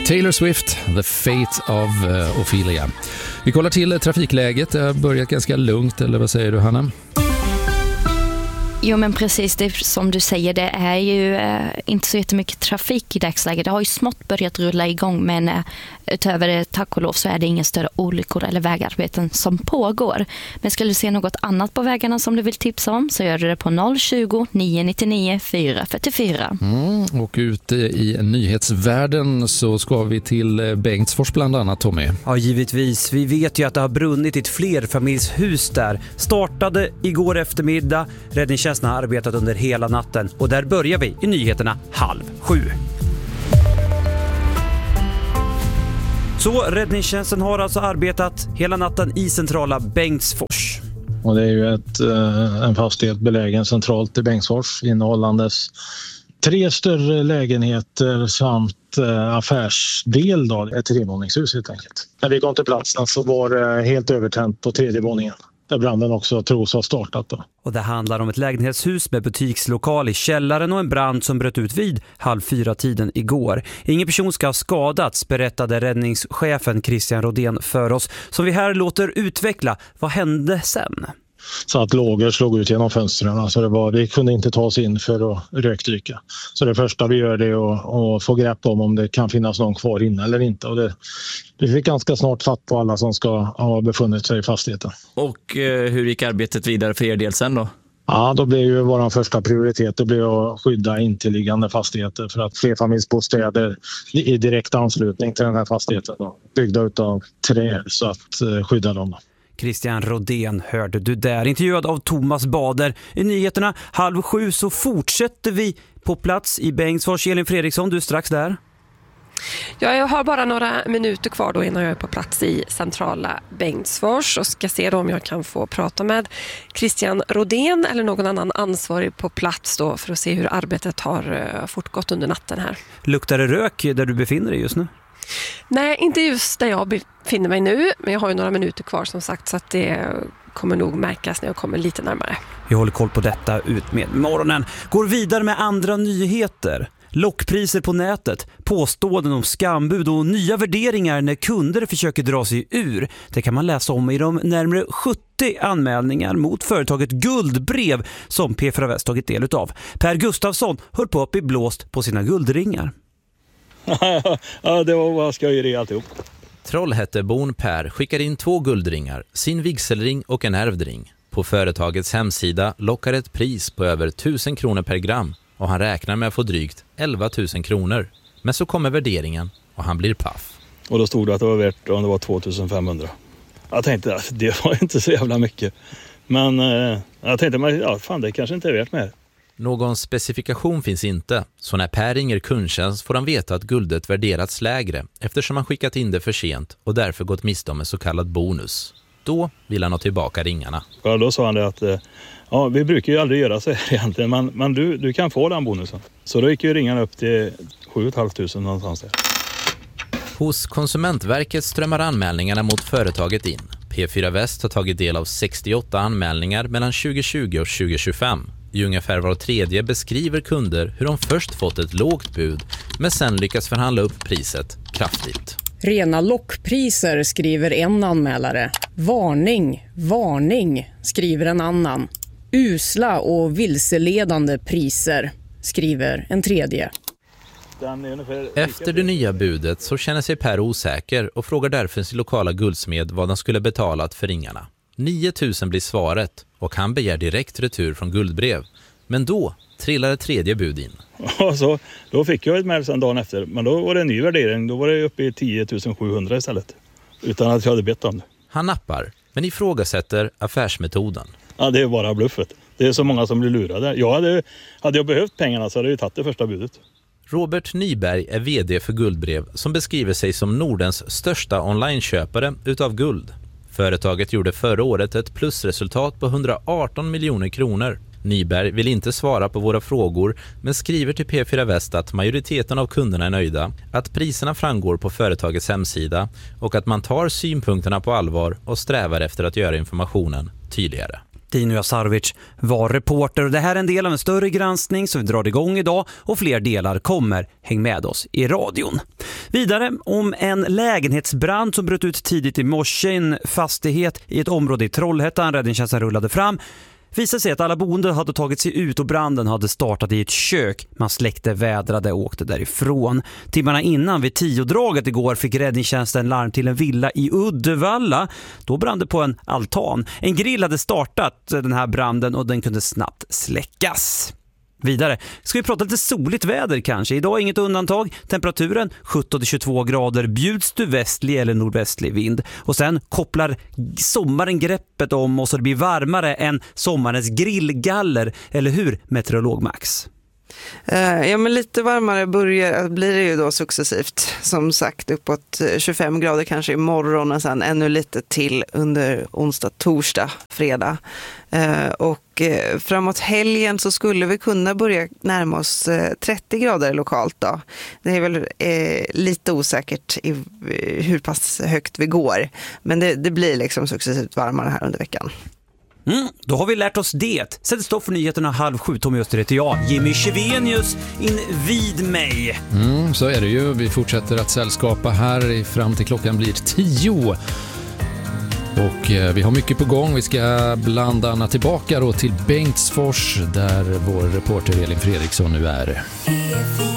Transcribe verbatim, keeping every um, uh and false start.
Taylor Swift, The Fate of uh, Ophelia. Vi kollar till trafikläget. Det har börjat ganska lugnt, eller vad säger du, Hanna? Jo, men precis det som du säger, det är ju eh, inte så jättemycket trafik i dagsläget. Det har ju smått börjat rulla igång, men eh, utöver det, tack och lov, så är det inga större olyckor eller vägarbeten som pågår. Men skulle du se något annat på vägarna som du vill tipsa om, så gör du det på noll tjugo, nio nittionio, fyra fyrtiofyra. Mm, och ute i nyhetsvärlden så ska vi till Bengtsfors bland annat, Tommy. Ja, givetvis. Vi vet ju att det har brunnit ett flerfamiljshus där. Startade igår eftermiddag. Räddningstjänsten har arbetat under hela natten. Och där börjar vi i nyheterna halv sju. Så räddningstjänsten har alltså arbetat hela natten i centrala Bengtsfors. Och det är ju ett, en fastighet belägen centralt i Bengtsfors, innehållandes tre större lägenheter samt affärsdel, då, ett trevåningshus helt enkelt. När vi kom till platsen så var det helt övertänt på tredje våningen, där branden också tros ha startat då. Och det handlar om ett lägenhetshus med butikslokal i källaren och en brand som bröt ut vid halv fyra tiden igår. Ingen person ska ha skadats, berättade räddningschefen Christian Rodén för oss, som vi här låter utveckla. Vad hände sen? Så att lågor slog ut genom fönstren. Alltså det var, vi kunde inte ta oss in för att rökdyka. Så det första vi gör är att, att få grepp om om det kan finnas någon kvar inne eller inte. Och det, vi fick ganska snart fatt på alla som ska ha befunnit sig i fastigheten. Och eh, hur gick arbetet vidare för er del sen då? Ja, då blev ju vår första prioritet det blev att skydda intilliggande fastigheter, för att flerfamiljsbostäder i direkt anslutning till den här fastigheten då, byggda utav trä, så att eh, skydda dem. Christian Rodén hörde du där, intervjuad av Thomas Bader. I nyheterna halv sju så fortsätter vi på plats i Bengtsfors. Elin Fredriksson, du är strax där. Ja, jag har bara några minuter kvar då innan jag är på plats i centrala Bengtsfors och ska se då om jag kan få prata med Christian Rodén eller någon annan ansvarig på plats då för att se hur arbetet har fortgått under natten här. Luktar det rök där du befinner dig just nu? Nej, inte just där jag befinner mig nu, men jag har ju några minuter kvar som sagt, så att det kommer nog märkas när jag kommer lite närmare. Vi håller koll på detta ut med morgonen. Går vidare med andra nyheter. Lockpriser på nätet, påståenden om skambud och nya värderingar när kunder försöker dra sig ur. Det kan man läsa om i de närmare sjuttio anmälningar mot företaget Guldbrev som P fyra Väst tagit del av. Per Gustafsson höll på upp i blåst på sina guldringar. Ja, det var vad ska jag göra alltihop. Trollhättebon Per skickar in två guldringar, sin vigselring och en ärvdring. På företagets hemsida lockar ett pris på över tusen kronor per gram och han räknar med att få drygt elva tusen kronor. Men så kommer värderingen och han blir paff. Och då stod det att det var värt om det var tvåtusen femhundra. Jag tänkte att det var inte så jävla mycket. Men eh, jag tänkte, ja, fan, det kanske inte är värt mer. Någon specifikation finns inte, så när Per ringer kundtjänst får han veta att guldet värderats lägre eftersom han skickat in det för sent och därför gått miste om en så kallad bonus. Då vill han ha tillbaka ringarna. Ja, då sa han det att ja, vi brukar ju aldrig göra så här egentligen, men, men du, du kan få den bonusen. Så då gick ju ringarna upp till sju tusen femhundra någonstans där. Hos Konsumentverket strömmar anmälningarna mot företaget in. P fyra Väst har tagit del av sextioåtta anmälningar mellan tjugo tjugo och tjugo tjugofem. I ungefär var tredje beskriver kunder hur de först fått ett lågt bud men sen lyckas förhandla upp priset kraftigt. Rena lockpriser, skriver en anmälare. Varning, varning, skriver en annan. Usla och vilseledande priser, skriver en tredje. Efter det nya budet så känner sig Per osäker och frågar därför sin lokala guldsmed vad han skulle betalat för ringarna. nio tusen blir svaret och han begär direkt retur från Guldbrev. Men då trillar ett tredje bud in. Ja, så, då fick jag ett mejl sen dagen efter. Men då var det en ny värdering. Då var det uppe i tio tusen sjuhundra istället. Utan att jag hade bett om det. Han nappar, men ifrågasätter affärsmetoden. Ja, det är bara bluffet. Det är så många som blir lurade. Jag hade, hade jag behövt pengarna så hade jag tagit det första budet. Robert Nyberg är vd för Guldbrev som beskriver sig som Nordens största online-köpare utav guld. Företaget gjorde förra året ett plusresultat på hundraarton miljoner kronor. Nyberg vill inte svara på våra frågor men skriver till P fyra Väst att majoriteten av kunderna är nöjda, att priserna framgår på företagets hemsida och att man tar synpunkterna på allvar och strävar efter att göra informationen tydligare. Dino Jasarovic var reporter och det här är en del av en större granskning som vi drar igång idag och fler delar kommer. Häng med oss i radion. Vidare om en lägenhetsbrand som bröt ut tidigt i morse i en fastighet i ett område i Trollhättan. Räddningstjänsten rullade fram. Visade sig att alla boende hade tagit sig ut och branden hade startat i ett kök. Man släckte, vädrade och åkte därifrån. Timmarna innan vid tiodraget igår fick räddningstjänsten larm till en villa i Uddevalla. Då brann det på en altan. En grill hade startat den här branden och den kunde snabbt släckas. Vidare ska vi prata lite soligt väder kanske. Idag är inget undantag. Temperaturen sjutton till tjugotvå grader. Bjuds du västlig eller nordvästlig vind. Och sen kopplar sommaren greppet om oss så det blir varmare än sommarens grillgaller. Eller hur, meteorolog Max? Uh, ja, men lite varmare börjar, blir det ju då successivt. Som sagt uppåt tjugofem grader kanske imorgon och sen ännu lite till under onsdag, torsdag, fredag. Uh, och uh, framåt helgen så skulle vi kunna börja närma oss uh, trettio grader lokalt då. Det är väl uh, lite osäkert i, uh, hur pass högt vi går. Men det, det blir liksom successivt varmare här under veckan. Mm, då har vi lärt oss det. Sätt stopp för nyheterna halv sju. Tommy Öster heter jag. Jimmy Chevenius in vid mig. Mm, så är det ju. Vi fortsätter att sällskapa här fram till klockan blir tio. Och eh, vi har mycket på gång. Vi ska bland annat tillbaka då till Bengtsfors där vår reporter Elin Fredriksson nu är.